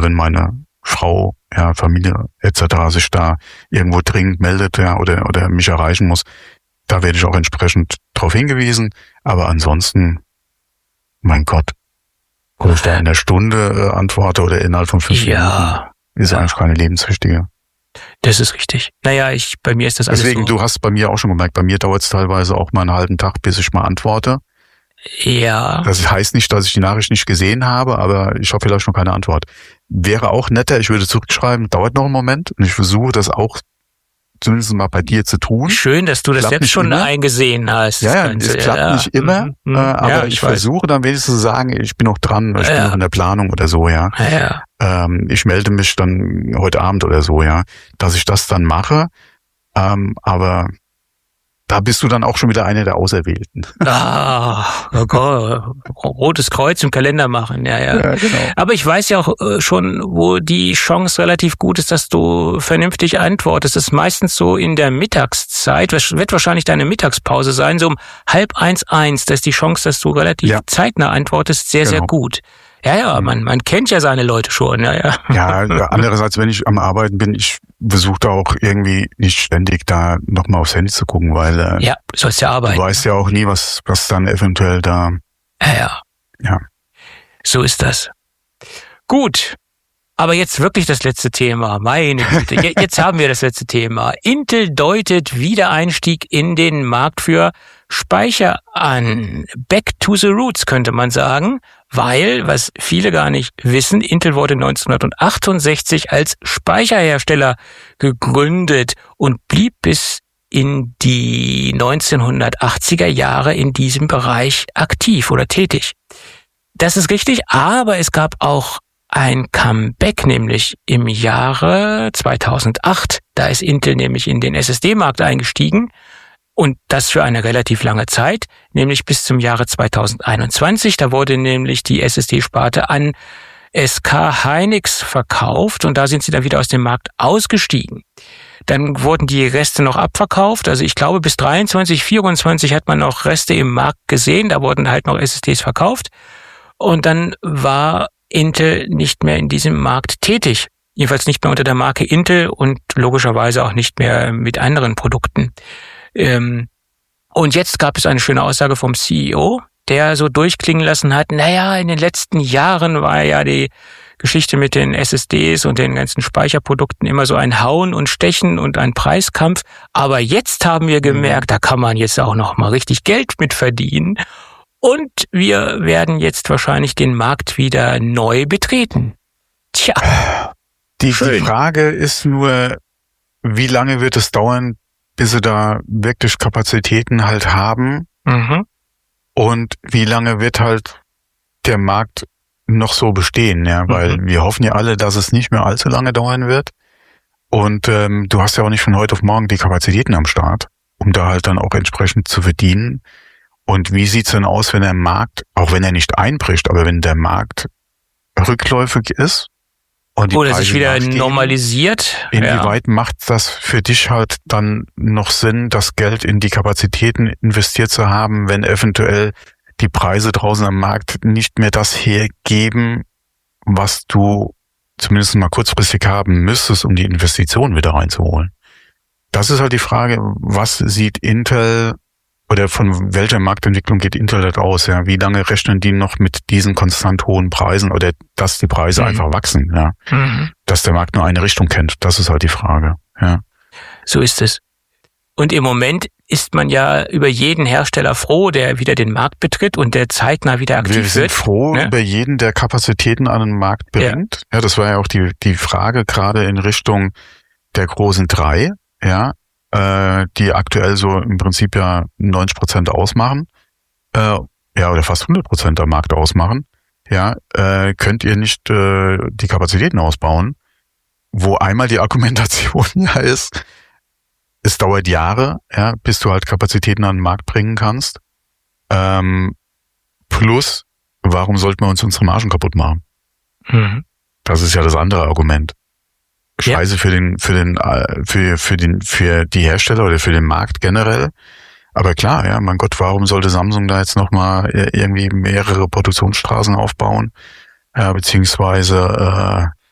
wenn meine Frau, ja, Familie etc. sich da irgendwo dringend meldet, ja, oder mich erreichen muss, da werde ich auch entsprechend darauf hingewiesen. Aber ansonsten, mein Gott, ob ich da in der Stunde antworte oder innerhalb von 5 Minuten, ist eigentlich keine lebenswichtige. Das ist richtig. Naja, bei mir ist das alles Deswegen, so. du hast bei mir auch schon gemerkt, bei mir dauert es teilweise auch mal einen halben Tag, bis ich mal antworte. Ja. Das heißt nicht, dass ich die Nachricht nicht gesehen habe, aber ich habe vielleicht noch keine Antwort. Wäre auch netter, ich würde zurückschreiben, dauert noch einen Moment und ich versuche das auch zumindest mal bei dir zu tun. Schön, dass du das jetzt schon immer eingesehen hast. Ja, es klappt nicht immer, aber ich versuche dann wenigstens zu sagen, ich bin noch dran, ich bin noch in der Planung oder so, ja. Ich melde mich dann heute Abend oder so, ja, dass ich das dann mache, aber da bist du dann auch schon wieder einer der Auserwählten. Oh Gott, rotes Kreuz im Kalender machen, ja, genau. Aber ich weiß ja auch schon, wo die Chance relativ gut ist, dass du vernünftig antwortest. Das ist meistens so in der Mittagszeit, wird wahrscheinlich deine Mittagspause sein, so um 12:30. Da ist die Chance, dass du relativ zeitnah antwortest, sehr, sehr gut. Ja, man kennt ja seine Leute schon, ja. Ja, andererseits, wenn ich am Arbeiten bin, ich versuche da auch irgendwie nicht ständig da nochmal aufs Handy zu gucken, weil du sollst ja arbeiten. Du weißt ja auch nie, was dann eventuell da... Ja. So ist das. Gut. Aber jetzt wirklich das letzte Thema. Meine Güte. Jetzt haben wir das letzte Thema. Intel deutet Wiedereinstieg in den Markt für Speicher an. Back to the roots, könnte man sagen. Weil, was viele gar nicht wissen, Intel wurde 1968 als Speicherhersteller gegründet und blieb bis in die 1980er Jahre in diesem Bereich aktiv oder tätig. Das ist richtig, aber es gab auch ein Comeback, nämlich im Jahre 2008. Da ist Intel nämlich in den SSD-Markt eingestiegen und das für eine relativ lange Zeit, nämlich bis zum Jahre 2021. Da wurde nämlich die SSD-Sparte an SK Hynix verkauft und da sind sie dann wieder aus dem Markt ausgestiegen. Dann wurden die Reste noch abverkauft. Also ich glaube, bis 23, 24 hat man noch Reste im Markt gesehen. Da wurden halt noch SSDs verkauft. Und dann war Intel nicht mehr in diesem Markt tätig. Jedenfalls nicht mehr unter der Marke Intel und logischerweise auch nicht mehr mit anderen Produkten. Und jetzt gab es eine schöne Aussage vom CEO, der so durchklingen lassen hat, naja, in den letzten Jahren war ja die Geschichte mit den SSDs und den ganzen Speicherprodukten immer so ein Hauen und Stechen und ein Preiskampf. Aber jetzt haben wir gemerkt, da kann man jetzt auch noch mal richtig Geld mit verdienen. Und wir werden jetzt wahrscheinlich den Markt wieder neu betreten. Tja. Die Frage ist nur, wie lange wird es dauern, bis sie da wirklich Kapazitäten halt haben? Und wie lange wird halt der Markt noch so bestehen, ja, weil wir hoffen ja alle, dass es nicht mehr allzu lange dauern wird. Und du hast ja auch nicht von heute auf morgen die Kapazitäten am Start, um da halt dann auch entsprechend zu verdienen. Und wie sieht's denn aus, wenn der Markt, auch wenn er nicht einbricht, aber wenn der Markt rückläufig ist und die Preise sich wieder normalisiert? Inwieweit macht das für dich halt dann noch Sinn, das Geld in die Kapazitäten investiert zu haben, wenn eventuell die Preise draußen am Markt nicht mehr das hergeben, was du zumindest mal kurzfristig haben müsstest, um die Investition wieder reinzuholen? Das ist halt die Frage, was sieht Intel oder von welcher Marktentwicklung geht Intel das aus? Ja? Wie lange rechnen die noch mit diesen konstant hohen Preisen oder dass die Preise einfach wachsen? Ja? Dass der Markt nur eine Richtung kennt, das ist halt die Frage. Ja. So ist es. Und im Moment ist man ja über jeden Hersteller froh, der wieder den Markt betritt und der zeitnah wieder aktiv wird. Wir sind froh über jeden, der Kapazitäten an den Markt bringt. Ja, das war ja auch die Frage gerade in Richtung der großen 3, ja, die aktuell so im Prinzip ja 90% ausmachen, oder fast 100% am Markt ausmachen. Ja, könnt ihr nicht die Kapazitäten ausbauen, wo einmal die Argumentation ja ist, es dauert Jahre, ja, bis du halt Kapazitäten an den Markt bringen kannst. Plus, warum sollten wir uns unsere Margen kaputt machen? Das ist ja das andere Argument. Scheiße für die Hersteller oder für den Markt generell. Aber klar, ja, mein Gott, warum sollte Samsung da jetzt nochmal irgendwie mehrere Produktionsstraßen aufbauen? Beziehungsweise